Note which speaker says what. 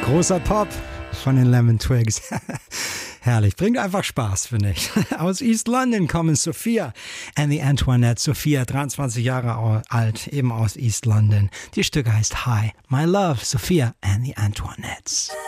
Speaker 1: Großer Pop von den Lemon Twigs. Herrlich, bringt einfach Spaß, finde ich. Aus East London kommen Sophia and the Antoinette. Sophia, 23 Jahre alt, eben aus East London. Die Stücke heißt Hi, My Love, Sophia and the Antoinettes.